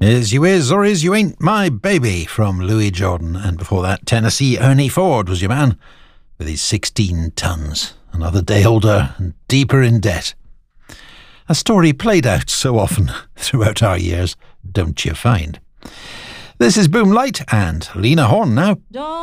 Is You Is or Is You Ain't My Baby from Louis Jordan. And before that, Tennessee Ernie Ford was your man with his 16 tons. Another day older and deeper in debt. A story played out so often throughout our years, don't you find? This is Boomlight and Lena Horne now.